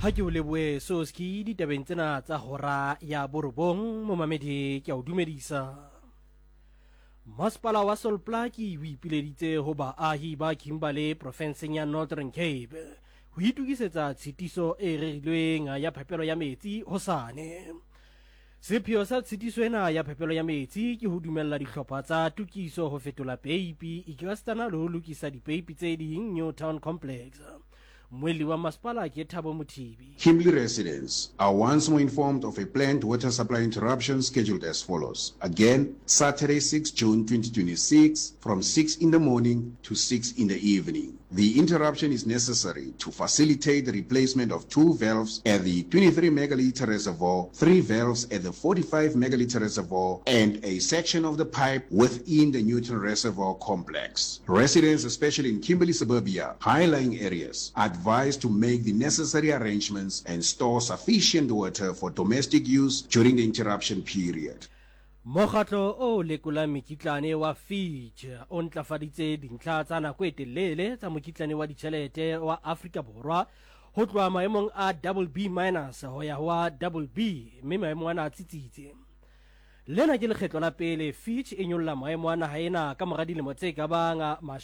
ha ke o leboe Soski ditabeng tsena tsa hora ya borobong mo mamedi ke a o dumedisa. Masepala wa Solplaki o ipileditse ho baahi ba Kimberley profenseng ya Northern Cape ho itukisetsa tshitiso e rerilweng ya phepelo ya metsi hosane. Sepheo sa tshitiso ena ya phepelo ya metsi ke ho dumella dihlopha tsa tukiso ho fetola peipi ikastana le ho lokisa dipeipi tse ding Newtown Complex. Kimberley residents are once more informed of a planned water supply interruption scheduled as follows. Again, Saturday 6 June 2026 from 6 in the morning to 6 in the evening. The interruption is necessary to facilitate the replacement of 2 valves at the 23 megaliter reservoir, 3 valves at the 45 megaliter reservoir, and a section of the pipe within the Newton Reservoir complex. Residents, especially in Kimberley suburbia, high-lying areas, are advised to make the necessary arrangements and store sufficient water for domestic use during the interruption period. Mokgatlo o lekola mekitlane wa Fitch o ntlafaditse dintlha tsa nako e telele tsa mokitlane wa ditjhelete wa Afrika Borwa ho tloha maemong a BB- ho ya ho BB, mme maemo ana a tsitsitse. Lena ke lekgetlo la pele Fitch e nyolla maemo ana ha ena ka mora dilemo tse ka bang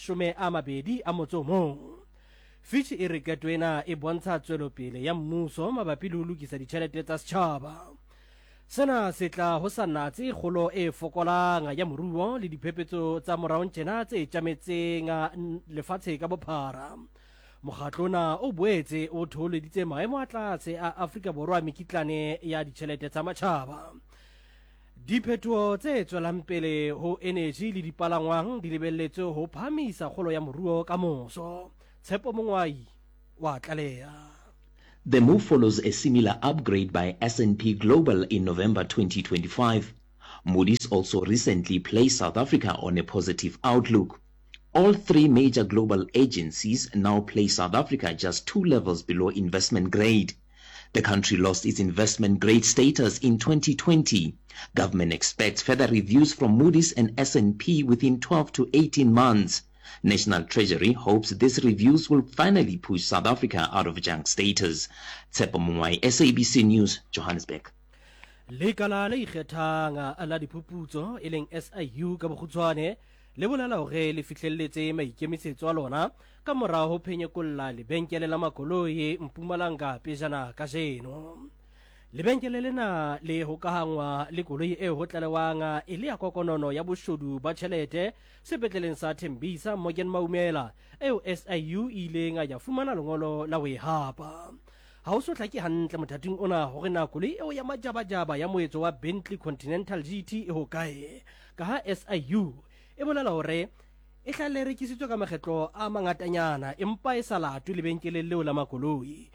21. Fitch e re keto ena e bontsha tswelopele ya mmuso mabapi le ho lokisa ditjhelete tsa setjhaba. Sena se tla ho sa natse kgolo e fokolang ya moruo le diphephetso tsa moraong tjena tse tjametseng lefatshe ka bophara. Mokgatlo ona o boetse o thoholeditse maemo a tlase a Afrika Borwa mekitlane ya ditjhelete tsa matjhaba. Diphethoho tse tswelang pele ho energy le dipalangwang di lebelletswe ho phamisa kgolo ya moruo ka moso. Tshepo Mongwai wa tlaleha. The move follows a similar upgrade by S&P Global in November 2025. Moody's also recently placed South Africa on a positive outlook. All 3 major global agencies now place South Africa just 2 levels below investment grade. The country lost its investment grade status in 2020. Government expects further reviews from Moody's and S&P within 12 to 18 months. National Treasury hopes these reviews will finally push South Africa out of junk status. Tshepo Mongwai, SABC News, Johannesburg. Lekala le ikgethang la diphuputso e leng SIU ka bokgutshwane le bolela hore le fihlelletse maikemisetso a lona ka mora ho phenyekolla lebenkele la makoloi Mpumalanga pejana kajeno. Lebenkele lena le hokahangwa le koloi e ho tlalewang e le ya kokonono ya boshodu ba tjhelete sepetleleng sa Thembisa Morgan Maumela eo SIU ileng ya fumana lengolo la ho e hapa. Ha o so hlake hantle mothating ona hore na koloi eo ya majabajaba ya moetso wa Bentley Continental GT e hokae ka ha SIU e bolela hore e hla le rekisitswe ka makgetlo a mangatanyana empa e sa latwe lebenkeleng leo la makoloi.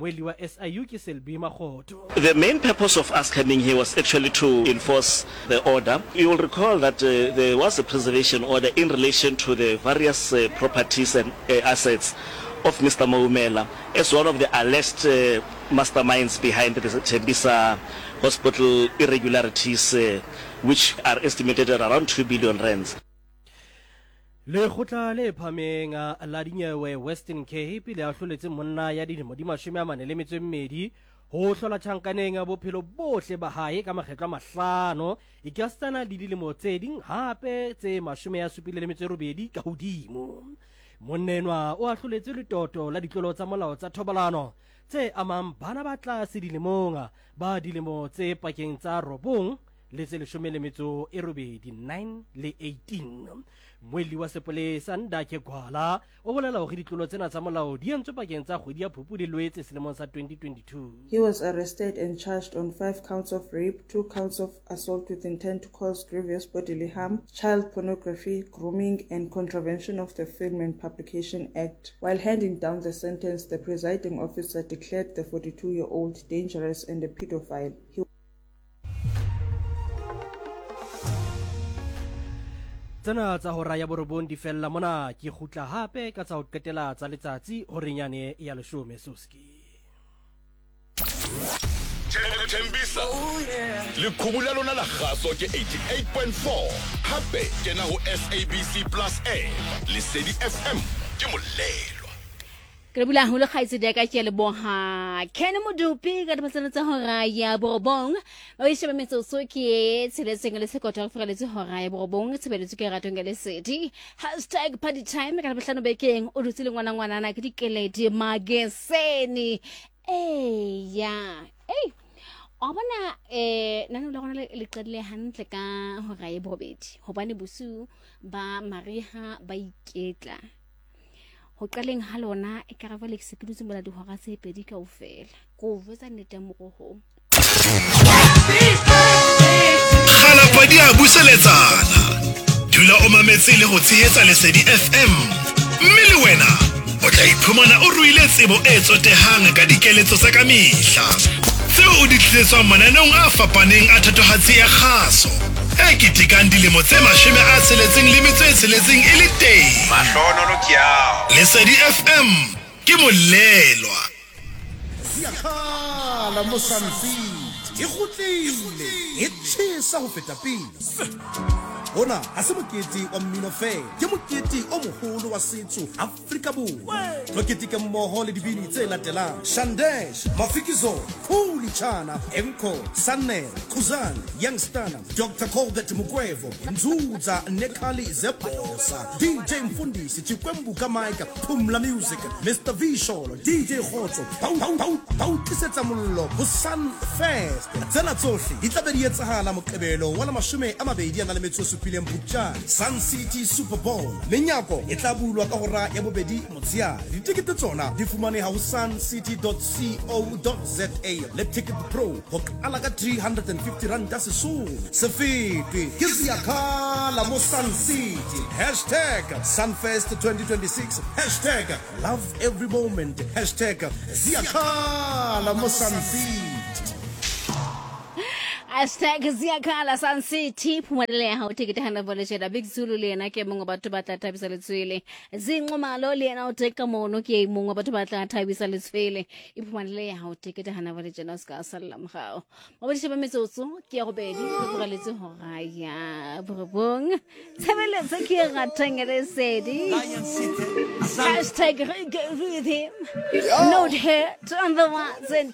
The main purpose of us coming here was actually to enforce the order. You will recall that there was a preservation order in relation to the various properties and assets of Mr. Maumela as one of the alleged masterminds behind the Thembisa hospital irregularities, which are estimated at around 2 billion rands. Le khotla le phameng la dinyewe Western Cape le ahloletse monna ya dilemo di 42 ho hlola tjhankaneng bophelo bohle ba hae ka makgetlo a 5 ikastana le dilemo tse ding hape tse 78 ka hodimo. Monnenwa o ahloletse letoto la ditlolo tsa molao tsa thobalano tse amang bana ba tlase dilemong ba dilemo tse pakeng tsa 9 le tse 18 le 18. Mweli wa sepolesa Ndake Gwala o bolela hore ditlolo tsena tsa molao di entswe pakeng tsa kgwedi ya Phupu Loetse selemong sa 2022. He was arrested and charged on 5 counts of rape, 2 counts of assault with intent to cause grievous bodily harm, child pornography, grooming and contravention of the Film and Publication Act. While handing down the sentence, the presiding officer declared the 42-year-old dangerous and a pedophile. Tsena tsa hora ya borobong di fella mona ke khutla hape ka tsa ho qetela tsa letsatsi hore nyane ya 10 Soski. Thembisa le khumula lona la kgaso ke 88.4 hape kena ho SABC Plus app le Sedi FM ke molelo. ke re bula hole khaitse de ka ke le boha kene modupi ka tsana tsa hora ya borobong ba ishe metsotso ke tseletseng le sekota go freletse hora ya borobong tsebeletse ke ratong le sedi #party time ka bohlano bekeng o dutse le ngwana na ke dikeledi mageseni ya a bona nana le gona le qedile hantle ka hora ya borobedi hobane bosu ba mariha ba iketla ho qaleng ha lona e ka rava le sekudutse mola di hora tse pedi ka ofela go votsa nnete mo go Khala padi a buseletsana dula o mametse le go tshehetsa Lesedi FM mme le wena o tla iphumana o ruile tsebo e tsotehang ka dikeletso tsa ka mehla tseo o di tlisetswang mananong a fapaneng a thatohatsi ya kgaso e ketekang dilemo tse 66 e le teng mahlono ke yao Lesedi FM ke molelwa Siakhala Mosansi e gotlile e tshisa ho feta pele Ona ha se mokete wa mmino fe ke mokete o moholo wa setso Afrika Borwa lo keteka mmoho le dibini tse latelang Shandesh Mafikizo Khuli Chana Enko Sanel Kuzan Youngstana Dr. Colbert Mugwevo Nzuza Nekali Zebosa DJ Mfundisi Chikwembu Kamaika Pumla Music Mr. Visholo DJ Khotso Pau Tisetsa Mullo Busan Fest Tsena tsohle di tla be di etsahala Moqebelo wa 20 Sun City Super Bowl Menyako e tla bulwa ka hora ya bobedi motshiare ditikete tsona di fumaneha ho suncity.co.za le Ticket Pro ho qala ka 350 rand a sesole se fetwe ke Siakhala mo Sun City #Sunfest 2026 #Love Every Moment #Siakhala mo Sun City Siakhala Sun City phumelele ha o tikete hana volejela Big Zulu le yena ke mongwe batho ba tla thabisa letswele Zinqumalo le yena o teka mono ke mongwe batho ba tla thabisa letswele e phumelele ha o tikete hana volejela ska sallam gao mo bodise ba metsotso ke ya go bedi go reletse hora ya borobong tsebeletse ke ratengele sedi #rhythm note here on the ones and